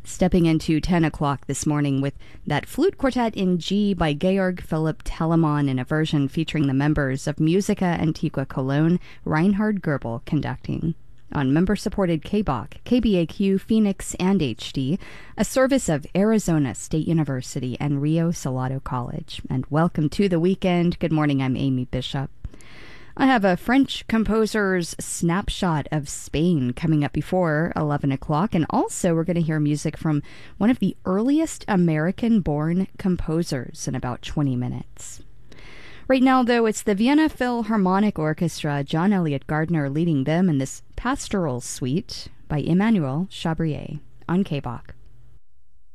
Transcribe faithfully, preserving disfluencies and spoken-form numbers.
Stepping into ten o'clock this morning with that flute quartet in G by Georg Philipp Telemann in a version featuring the members of Musica Antiqua Cologne, Reinhard Goebel conducting. On member-supported K B O C, K B A Q, Phoenix, and H D, a service of Arizona State University and Rio Salado College. And welcome to the weekend. Good morning, I'm Amy Bishop. I have a French composer's snapshot of Spain coming up before eleven o'clock, and also we're going to hear music from one of the earliest American-born composers in about twenty minutes. Right now, though, it's the Vienna Philharmonic Orchestra, John Elliott Gardner leading them in this pastoral suite by Emmanuel Chabrier on K B O C.